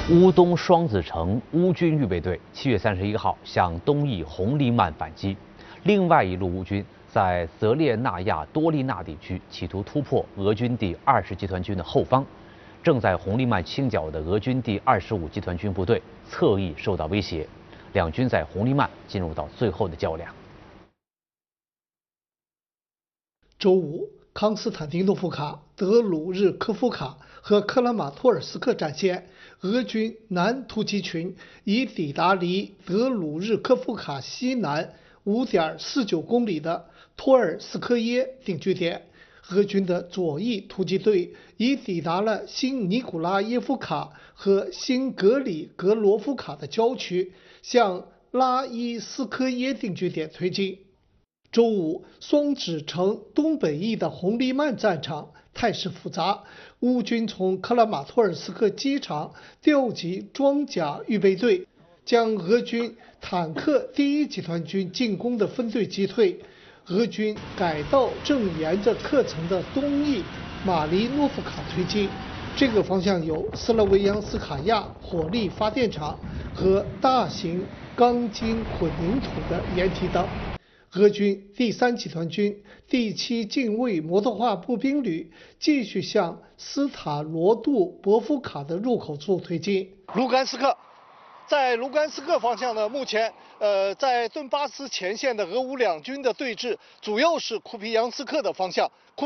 乌东双子城乌军预备队7月31号向东翼红利曼反击，另外一路乌军在泽列纳亚多利纳地区企图突破俄军第20集团军的后方，正在红利曼清剿的俄军第25集团军部队侧翼受到威胁，两军在红利曼进入到最后的较量。 周五，康斯坦丁诺夫卡、德鲁日科夫卡和克拉马托尔斯克战线，俄军南突击群已抵达离德鲁日科夫卡西南5.49公里的托尔斯科耶定居点。俄军的左翼突击队已抵达了新尼古拉耶夫卡和新格里格罗夫卡的郊区，向拉伊斯科耶定居点推进。周五，双子城东北翼的红利曼战场态势复杂，乌军从克拉马托尔斯克机场调集装甲预备队，将俄军坦克第1集团军进攻的分队击退。俄军改道正沿着克城的东翼马利诺夫卡推进，这个方向有斯洛维扬斯卡亚火力发电厂和大型钢筋混凝土的掩体等。俄军第3集团军第7近卫摩托化步兵旅继续向斯塔罗杜博夫卡的入口处推进。 卢甘斯克，在卢甘斯克方向呢，目前在顿巴斯前线的俄乌两军的对峙主要是库皮扬斯克的方向。库